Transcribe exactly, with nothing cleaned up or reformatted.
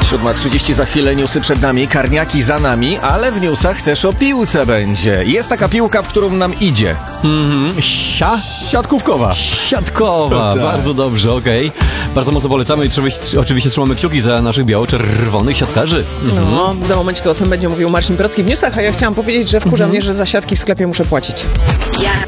siódma trzydzieści za chwilę, newsy przed nami, karniaki za nami, ale w newsach też o piłce będzie. Jest taka piłka, w którą nam idzie. Mhm. Sia? Siatkówkowa. Siatkowa, Tak. bardzo dobrze, okej. Bardzo mocno polecamy i trzymamy, oczywiście trzymamy kciuki za naszych biało-czerwonych siatkarzy. Mhm. No, za momencik o tym będzie mówił Marcin Brocki w newsach, a ja chciałam powiedzieć, że wkurza mnie, że za siatki w sklepie muszę płacić. Ja